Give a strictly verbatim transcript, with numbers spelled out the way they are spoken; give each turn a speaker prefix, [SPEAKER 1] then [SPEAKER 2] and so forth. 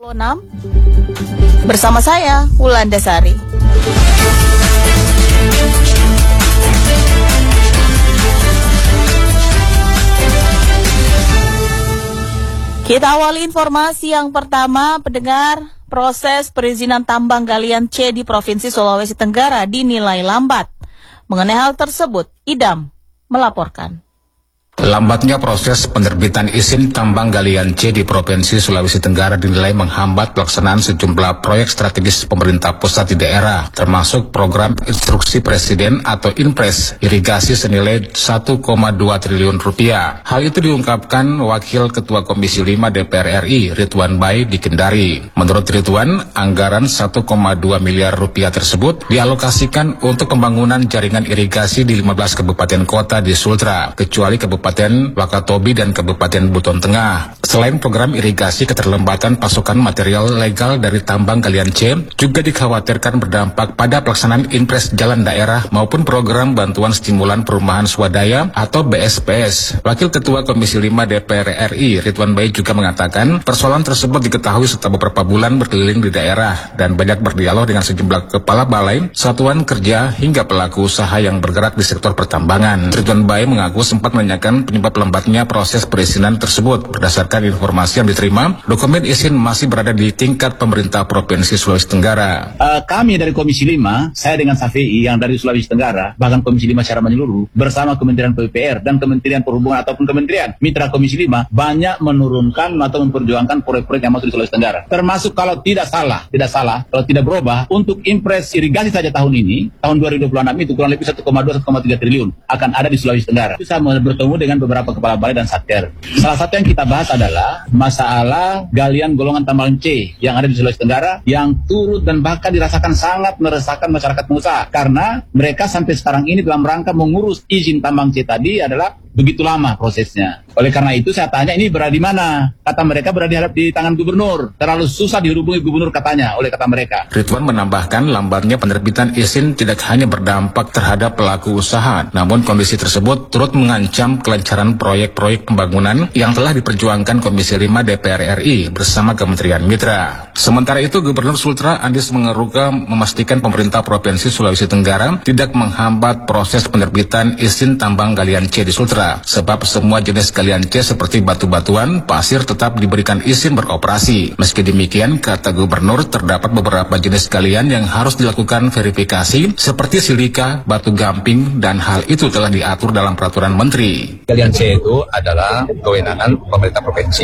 [SPEAKER 1] enam bersama saya Wulandasari. Kita awali informasi yang pertama, pendengar. Proses perizinan tambang galian C di Provinsi Sulawesi Tenggara dinilai lambat. Mengenai hal tersebut, Idam melaporkan.
[SPEAKER 2] Lambatnya proses penerbitan izin tambang galian C di Provinsi Sulawesi Tenggara dinilai menghambat pelaksanaan sejumlah proyek strategis pemerintah pusat di daerah, termasuk program instruksi Presiden atau Inpres irigasi senilai satu koma dua triliun rupiah. Hal itu diungkapkan Wakil Ketua Komisi lima D P R R I Ridwan Bai di Kendari. Menurut Ridwan, anggaran satu koma dua miliar rupiah tersebut dialokasikan untuk pembangunan jaringan irigasi di lima belas kabupaten kota di Sultra, kecuali Kabupaten Kabupaten Wakatobi dan Kabupaten Buton Tengah. Selain program irigasi, keterlambatan pasokan material legal dari tambang galian C juga dikhawatirkan berdampak pada pelaksanaan Inpres Jalan Daerah maupun program bantuan stimulan perumahan swadaya atau B S P S. Wakil Ketua Komisi lima D P R R I Ridwan Bai juga mengatakan persoalan tersebut diketahui setelah beberapa bulan berkeliling di daerah dan banyak berdialog dengan sejumlah kepala balai, satuan kerja hingga pelaku usaha yang bergerak di sektor pertambangan. Ridwan Bai mengaku sempat menanyakan penyebab lambatnya proses perizinan tersebut. Berdasarkan informasi yang diterima, dokumen izin masih berada di tingkat pemerintah Provinsi Sulawesi Tenggara.
[SPEAKER 3] Uh, kami dari Komisi lima, saya dengan Safei yang dari Sulawesi Tenggara, bahkan Komisi lima secara menyeluruh, bersama Kementerian P U P R dan Kementerian Perhubungan ataupun Kementerian Mitra Komisi lima, banyak menurunkan atau memperjuangkan proyek-proyek yang masuk di Sulawesi Tenggara. Termasuk kalau tidak salah, tidak salah, kalau tidak berubah, untuk Inpres irigasi saja tahun ini, tahun dua ribu dua puluh enam itu kurang lebih satu koma dua sampai satu koma tiga triliun akan ada di Sulawesi Tenggara. Itu saya bertemu dengan beberapa kepala balai dan satker. Salah satu yang kita bahas adalah masalah galian golongan tambang C yang ada di Sulawesi Tenggara yang turut dan bahkan dirasakan sangat meresahkan masyarakat pengusaha karena mereka sampai sekarang ini dalam rangka mengurus izin tambang C tadi adalah begitu lama prosesnya. Oleh karena itu saya tanya ini berada di mana? Kata mereka berada di tangan gubernur. Terlalu susah dihubungi gubernur katanya oleh kata mereka.
[SPEAKER 2] Ridwan menambahkan lambatnya penerbitan izin tidak hanya berdampak terhadap pelaku usaha, namun kondisi tersebut turut mengancam kelancaran proyek-proyek pembangunan yang telah diperjuangkan Komisi lima D P R R I bersama Kementerian Mitra. Sementara itu Gubernur Sultra Andis Mengeruka memastikan pemerintah Provinsi Sulawesi Tenggara tidak menghambat proses penerbitan izin tambang galian C di Sultra. Sebab semua jenis galian C seperti batu-batuan, pasir tetap diberikan izin beroperasi. Meski demikian, kata Gubernur, terdapat beberapa jenis galian yang harus dilakukan verifikasi seperti silika, batu gamping, dan hal itu telah diatur dalam peraturan Menteri.
[SPEAKER 4] Galian C itu adalah kewenangan pemerintah provinsi.